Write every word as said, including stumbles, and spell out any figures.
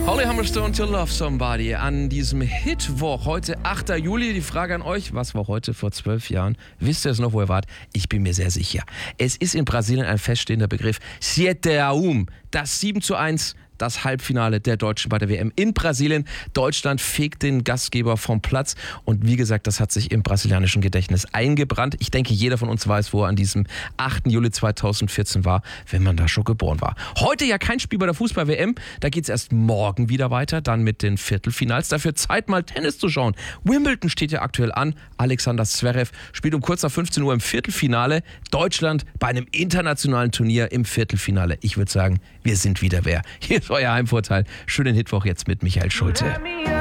Holly Humberstone to Love Somebody an diesem Hitwoch. Heute achter Juli. Die Frage an euch, was war heute vor zwölf Jahren? Wisst ihr es noch, wo ihr wart? Ich bin mir sehr sicher. Es ist in Brasilien ein feststehender Begriff. Siete a um. Das sieben zu eins. Das Halbfinale der Deutschen bei der W M in Brasilien. Deutschland fegt den Gastgeber vom Platz. Und wie gesagt, das hat sich im brasilianischen Gedächtnis eingebrannt. Ich denke, jeder von uns weiß, wo er an diesem achten Juli zweitausendvierzehn war, wenn man da schon geboren war. Heute ja kein Spiel bei der Fußball-W M. Da geht es erst morgen wieder weiter, dann mit den Viertelfinals. Dafür Zeit, mal Tennis zu schauen. Wimbledon steht ja aktuell an. Alexander Zverev spielt um kurz nach fünfzehn Uhr im Viertelfinale. Deutschland bei einem internationalen Turnier im Viertelfinale. Ich würde sagen, wir sind wieder wer. Hier ist euer Heimvorteil. Schönen Hitwoch jetzt mit Michael Schulte.